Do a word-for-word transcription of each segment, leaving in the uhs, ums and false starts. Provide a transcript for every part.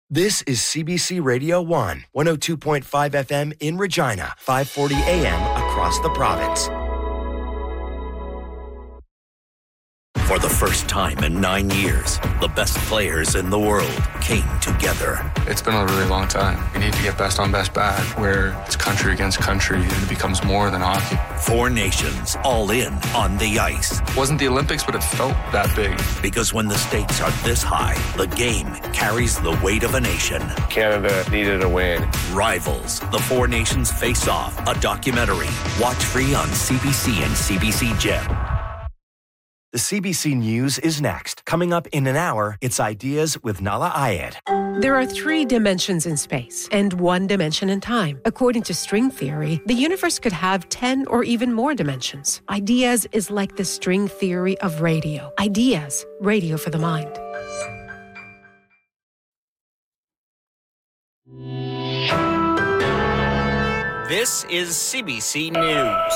This is C B C Radio one, one oh two point five F M in Regina, five forty A M across the province. For the first time in nine years, the best players in the world came together. It's been a really long time. We need to get best on best back, where it's country against country and it becomes more than hockey. Four nations all in on the ice. It wasn't the Olympics, but it felt that big. Because when the stakes are this high, the game carries the weight of a nation. Canada needed a win. Rivals, the Four Nations Face Off, a documentary. Watch free on C B C and C B C Gem. The C B C News is next. Coming up in an hour, it's Ideas with Nala Ayed. There are three dimensions in space and one dimension in time. According to string theory, the universe could have ten or even more dimensions. Ideas is like the string theory of radio. Ideas, radio for the mind. This is C B C News.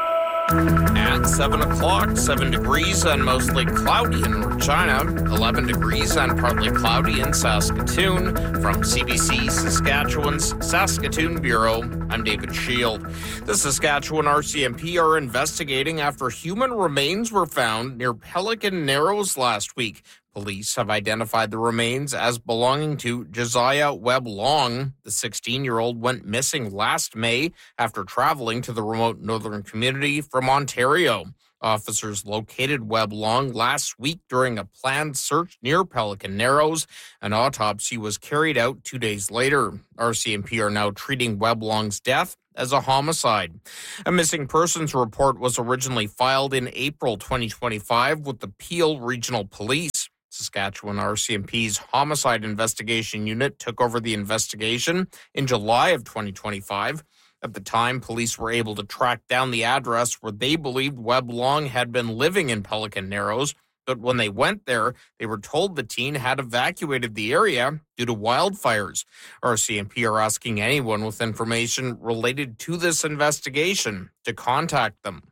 At seven o'clock, seven degrees and mostly cloudy in Regina, eleven degrees and partly cloudy in Saskatoon. From C B C Saskatchewan's Saskatoon Bureau, I'm David Shield. The Saskatchewan R C M P are investigating after human remains were found near Pelican Narrows last week. Police have identified the remains as belonging to Josiah Webb Long. The sixteen-year-old went missing last May after traveling to the remote northern community from Ontario. Officers located Webb Long last week during a planned search near Pelican Narrows. An autopsy was carried out two days later. R C M P are now treating Webb Long's death as a homicide. A missing persons report was originally filed in April twenty twenty-five with the Peel Regional Police. Saskatchewan R C M P's Homicide Investigation Unit took over the investigation in July of twenty twenty-five. At the time, police were able to track down the address where they believed Webb Long had been living in Pelican Narrows, but when they went there, they were told the teen had evacuated the area due to wildfires. R C M P are asking anyone with information related to this investigation to contact them.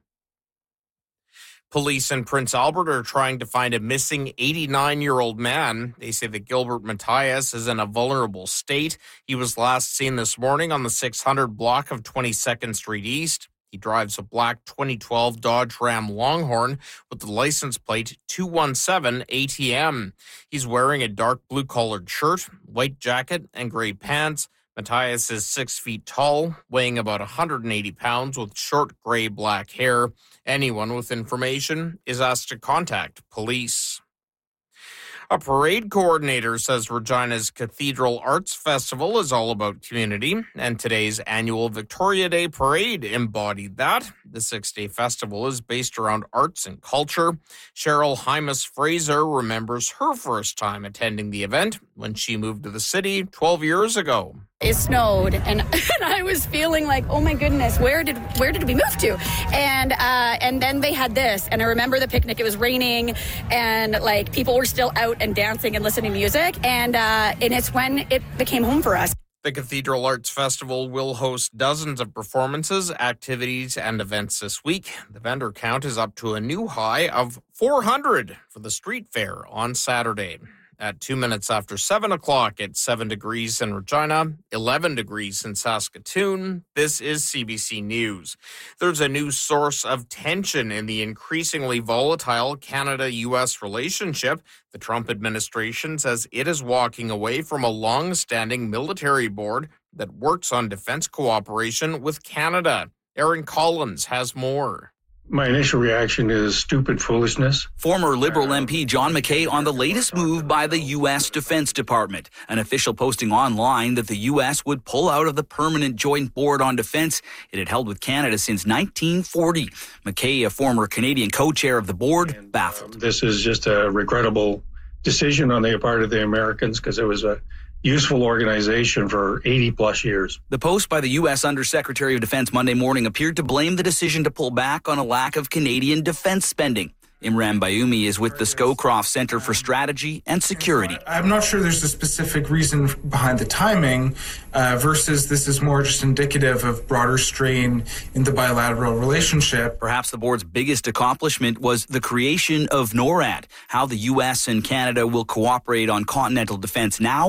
Police in Prince Albert are trying to find a missing eighty-nine-year-old man. They say that Gilbert Matthias is in a vulnerable state. He was last seen this morning on the six hundred block of twenty-second Street East. He drives a black twenty twelve Dodge Ram Longhorn with the license plate two one seven A T M. He's wearing a dark blue-collared shirt, white jacket, and gray pants. Matthias is six feet tall, weighing about one hundred eighty pounds with short gray-black hair. Anyone with information is asked to contact police. A parade coordinator says Regina's Cathedral Arts Festival is all about community, and today's annual Victoria Day Parade embodied that. The six-day festival is based around arts and culture. Cheryl Hymas Fraser remembers her first time attending the event when she moved to the city twelve years ago. It snowed, and, and I was feeling like, oh my goodness, where did where did we move to? And uh, and then they had this, and I remember the picnic. It was raining, and like people were still out and dancing and listening to music, and uh, and it's when it became home for us. The Cathedral Arts Festival will host dozens of performances, activities, and events this week. The vendor count is up to a new high of four hundred for the street fair on Saturday. At two minutes after seven o'clock, it's seven degrees in Regina, eleven degrees in Saskatoon. This is C B C News. There's a new source of tension in the increasingly volatile Canada-U S relationship. The Trump administration says it is walking away from a long-standing military board that works on defense cooperation with Canada. Aaron Collins has more. My initial reaction is stupid foolishness. Former Liberal M P John McKay on the latest move by the U S Defense Department. An official posting online that the U S would pull out of the Permanent Joint Board on Defense it had held with Canada since nineteen forty. McKay, a former Canadian co-chair of the board, baffled. This is just a regrettable decision on the part of the Americans because it was a useful organization for eighty plus years. The post by the U S Undersecretary of Defense Monday morning appeared to blame the decision to pull back on a lack of Canadian defense spending. Imran Bayoumi is with the Scowcroft Centre for Strategy and Security. I'm not sure there's a specific reason behind the timing uh, versus this is more just indicative of broader strain in the bilateral relationship. Perhaps the board's biggest accomplishment was the creation of NORAD. How the U S and Canada will cooperate on continental defense now,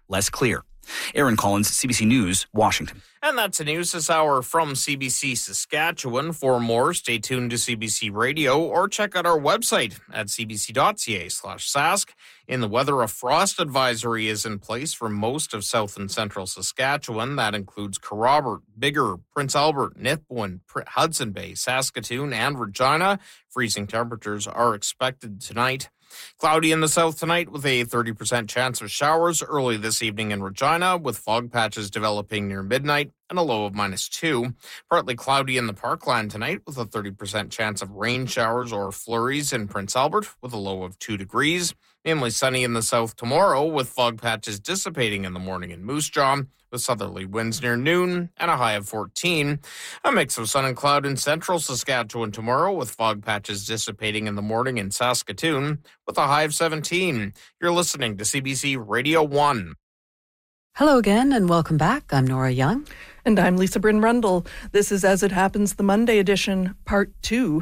less clear. Aaron Collins, C B C News, Washington. And that's the news this hour from C B C Saskatchewan. For more, stay tuned to C B C Radio or check out our website at cbc.ca slash sask. In the weather, a frost advisory is in place for most of south and central Saskatchewan. That includes Kerrobert, Bigger, Prince Albert, Nipawin, Hudson Bay, Saskatoon, and Regina. Freezing temperatures are expected tonight. Cloudy in the south tonight with a thirty percent chance of showers early this evening in Regina, with fog patches developing near midnight and a low of minus two. Partly cloudy in the Parkland tonight with a thirty percent chance of rain showers or flurries in Prince Albert with a low of two degrees. Mainly sunny in the south tomorrow with fog patches dissipating in the morning in Moose Jaw, with southerly winds near noon and a high of fourteen. A mix of sun and cloud in central Saskatchewan tomorrow with fog patches dissipating in the morning in Saskatoon with a high of seventeen. You're listening to C B C Radio one. Hello again and welcome back. I'm Nora Young. And I'm Lisa Bryn Rundle. This is As It Happens, the Monday edition, part two.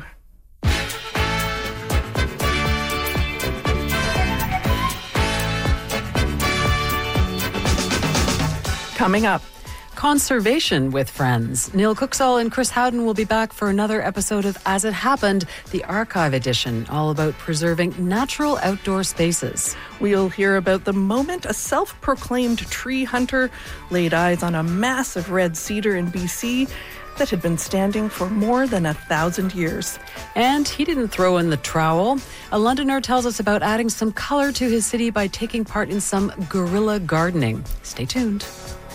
Coming up, conservation with friends. Neil Cooksall and Chris Howden will be back for another episode of As It Happened, the archive edition, all about preserving natural outdoor spaces. We'll hear about the moment a self-proclaimed tree hunter laid eyes on a massive red cedar in B C that had been standing for more than a thousand years. And he didn't throw in the trowel. A Londoner tells us about adding some color to his city by taking part in some guerrilla gardening. Stay tuned.